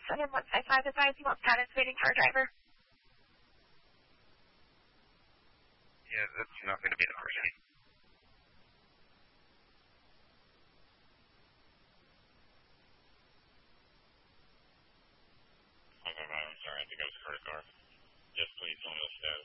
Southern 155 advised you want status waiting for a driver. Yeah, that's not going to be the person. I'm sorry, I think I was credit card. Yes, please, on the status.